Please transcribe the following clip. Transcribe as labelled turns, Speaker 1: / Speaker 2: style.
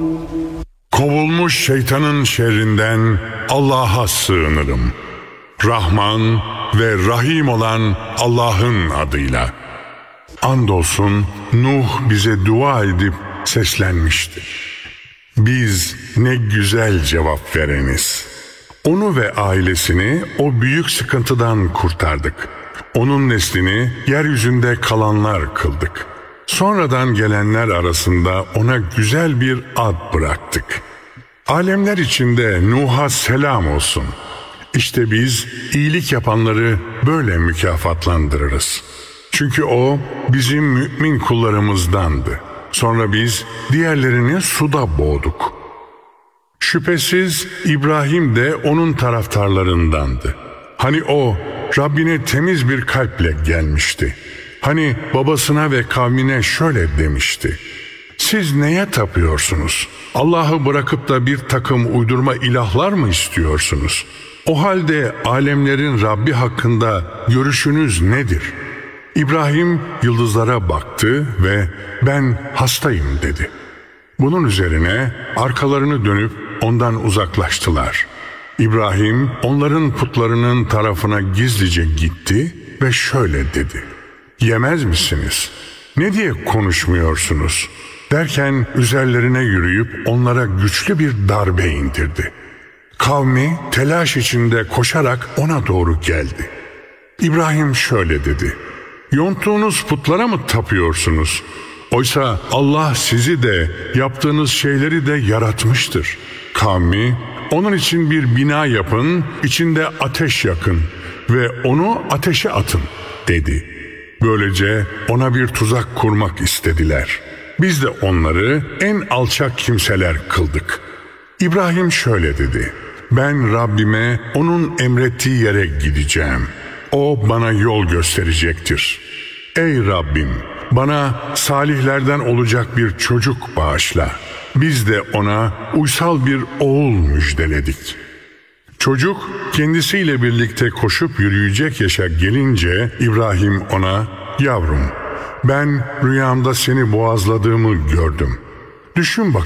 Speaker 1: Kovulmuş şeytanın şerrinden Allah'a sığınırım. Rahman ve Rahim olan Allah'ın adıyla. Andolsun Nuh bize dua edip seslenmişti. Biz ne güzel cevap vereniz. Onu ve ailesini o büyük sıkıntıdan kurtardık. Onun neslini yeryüzünde kalanlar kıldık. Sonradan gelenler arasında ona güzel bir ad bıraktık. Alemler içinde Nuh'a selam olsun. İşte biz iyilik yapanları böyle mükafatlandırırız. Çünkü o bizim mümin kullarımızdandı. Sonra biz diğerlerini suda boğduk. Şüphesiz İbrahim de onun taraftarlarındandı. Hani o Rabbine temiz bir kalple gelmişti. Hani babasına ve kavmine şöyle demişti: siz neye tapıyorsunuz? Allah'ı bırakıp da bir takım uydurma ilahlar mı istiyorsunuz? O halde alemlerin Rabbi hakkında görüşünüz nedir? İbrahim yıldızlara baktı ve ben hastayım dedi. Bunun üzerine arkalarını dönüp ondan uzaklaştılar. İbrahim onların putlarının tarafına gizlice gitti ve şöyle dedi: yemez misiniz? Ne diye konuşmuyorsunuz? Derken üzerlerine yürüyüp onlara güçlü bir darbe indirdi. Kavmi telaş içinde koşarak ona doğru geldi. İbrahim şöyle dedi: yonttuğunuz putlara mı tapıyorsunuz? Oysa Allah sizi de yaptığınız şeyleri de yaratmıştır. Kavmi, onun için bir bina yapın, içinde ateş yakın ve onu ateşe atın dedi. Böylece ona bir tuzak kurmak istediler. Biz de onları en alçak kimseler kıldık. İbrahim şöyle dedi: ben Rabbime onun emrettiği yere gideceğim. O bana yol gösterecektir. Ey Rabbim, bana salihlerden olacak bir çocuk bağışla. Biz de ona uysal bir oğul müjdeledik. Çocuk kendisiyle birlikte koşup yürüyecek yaşa gelince İbrahim ona: yavrum, ben rüyamda seni boğazladığımı gördüm. Düşün bak.